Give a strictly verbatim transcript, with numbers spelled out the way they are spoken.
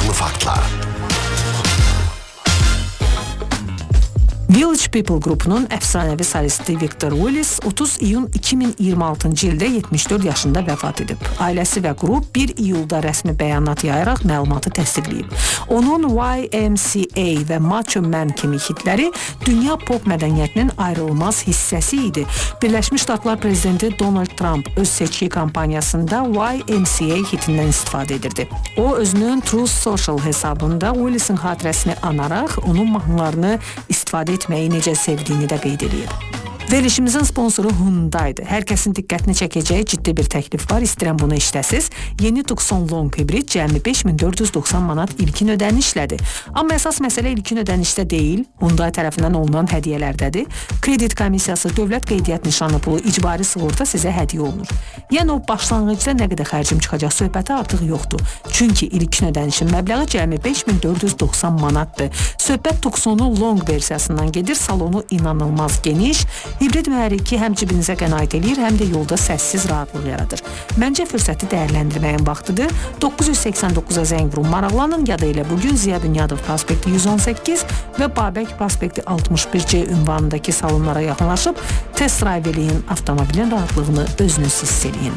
Maraqlı faktlar. Village People qrupunun əfsanəvi solisti Victor Willis otuz iyun iki min iyirmi altıncı ildə yetmiş dörd yaşında vəfat edib. Ailəsi və qrup bir iyulda rəsmi bəyanat yayaraq məlumatı təsdiqləyib. Onun Y M C A və Macho Man kimi hitləri dünya pop mədəniyyətinin ayrılmaz hissəsi idi. Birləşmiş Ştatlar prezidenti Donald Trump öz seçki kampaniyasında Y M C A hitindən istifadə edirdi. O, özünün Truth Social hesabında Willis'in xatirəsini anaraq onun mahnılarını istifadə etməyi necə sevdiyini də qeyd edir. Verilişimizin sponsoru Hyundai'dir. Hər kəsin diqqətini çəkəcəyi ciddi bir təklif var. İstəyirəm bunu işləsiz. Yeni Tucson Long hibrid cəmi beş min dörd yüz doxsan manat ilkin ödənişlədir. Amma əsas məsələ ilkin ödənişdə deyil, Hyundai tərəfindən olunan hədiyyələrdədir. Kredit komissiyası, dövlət qeydiyyat nişanı pulu, icbari sığorta sizə hədiyyə olunur. Yəni o başlanğıcda nə qədər xərcim çıxacaq söhbəti artıq yoxdur. Çünki ilkin ödənişin məbləği cəmi beş min dörd yüz doxsan manatdır. Söhbət Tucson'un Long versiyasından gedir. Salonu inanılmaz geniş. Hibrid mühərriki həm cibinizə qənaət edir, həm də yolda səssiz rahatlıq yaradır. Məncə fürsəti dəyərləndirməyin vaxtıdır. doqquz yüz səksən doqquza zəng vurun, maraqlanın ya da elə bugün Ziya Bünyadov prospekti yüz on səkkiz və Babək prospekti altmış bir C ünvanındakı salonlara yaxınlaşıb test drive eləyin, avtomobilin rahatlığını özünüz hiss eləyin.